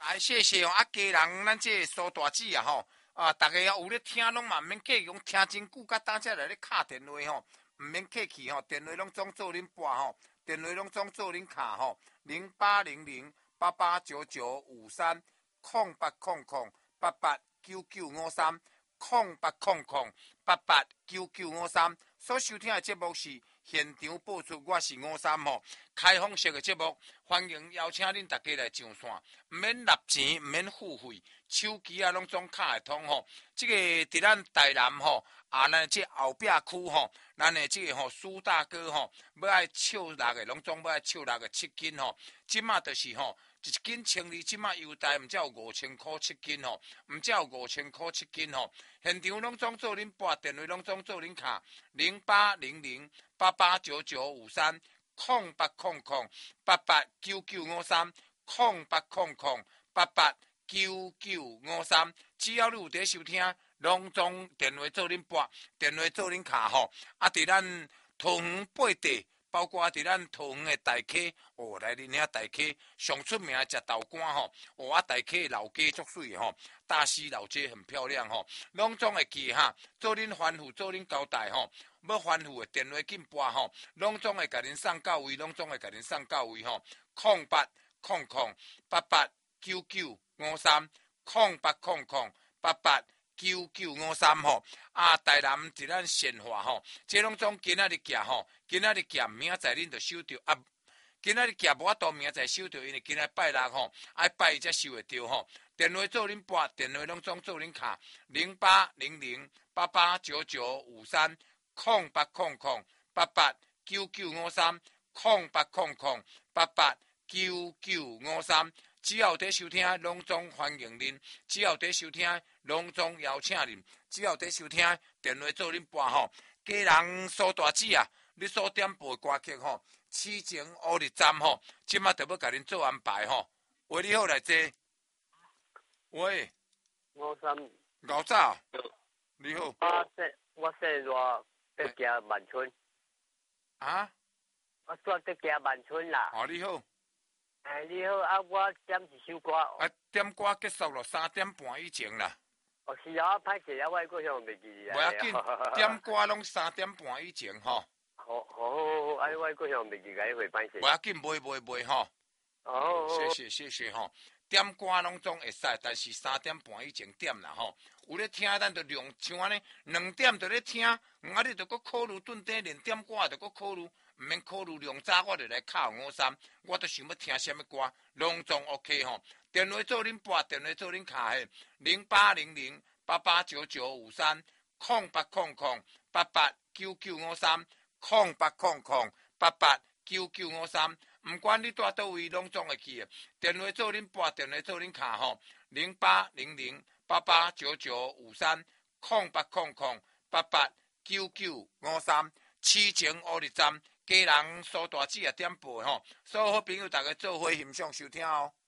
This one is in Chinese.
谢谢哦，家人，咱这苏大姊啊吼，大家有咧听拢嘛，毋免客气，讲听真久，甲当遮来咧敲电话吼，毋免客气吼，电话拢总做恁拨吼，电话拢总做恁敲吼，0800889953，0800889953，0800889953，所收听的节目是现场播出，我是53吼，开放式的节目，欢迎邀请恁大家来上线，毋免纳钱，毋免付费，手机啊拢总卡会通吼。这个伫咱台南吼，咱这后壁区吼，咱的这个吼苏大哥吼，要爱笑六个，拢总要爱笑六个7斤吼，即马就是吼。一斤1200，即马优待，毋才有5000块7斤吼，毋才有5000块7斤吼。现场拢总做恁拨，电话拢总做恁卡，0800889953，0800889953，只要你有伫收听，拢总电话做恁拨，电话做恁卡吼。伫咱桃园八地。包括伫咱桃园的大溪，来恁遐大溪上出名食豆干吼，大溪老街足水吼，大溪老街很漂亮吼，拢总会记哈，做恁吩咐，做恁交代吼，要吩咐的电话紧拨吼，拢总会甲恁送到位，拢总会甲恁送到位吼，0800889953，0800889953吼，台南伫咱鲜花吼，这拢总今仔日寄吼，今仔日寄明仔载恁就收到今仔日寄无法度明仔载收到，因为今仔拜六吼，爱拜伊才收会到吼。电话做恁拨，电话拢总做恁卡，0800889953，0800889953，只要有伫收听，拢总欢迎恁；只要有伫收听，拢总邀请恁；只要有伫收听，电话做恁拨吼。家人苏大姊啊，你所点播歌曲吼，痴情乌日站吼，即马就要甲恁做安排吼。喂，你好来坐。喂 53 老早，你好。 我说热得行万春。 啊？ 我说得行万春啦。 你好。 你好我点一首歌。 点歌结束了，3点半以前啦。 是啊，歹势啊，我个向袂记啊。 无要紧，点歌拢3点半以前吼。 好，我个向袂记，甲你会歹势。 无要紧，袂吼。谢谢吼。点歌拢总会使，但是3点半以前点啦吼。有咧听，咱就量像安尼，2点就咧听，你就搁考虑顿底练点歌，就搁考虑，毋免考虑量早，我就来敲53，我都想要听什么歌，拢总 OK 吼。电话做恁拨，电话做恁卡的，0800889953，0800889953，毋管你住倒位，拢总会去的。电话做恁拨，电话做恁卡吼，0800889953，0800889953，痴情乌日站，家人苏大姊也点播吼，所有好朋友大家做伙欣赏收听哦。